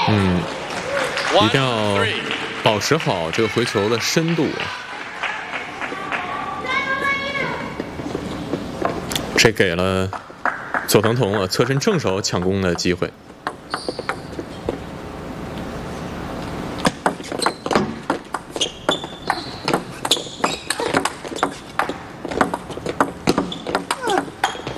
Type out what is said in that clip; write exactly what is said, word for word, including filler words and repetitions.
嗯，一定要保持好这个回球的深度。这给了佐藤瞳啊侧身正手抢攻的机会。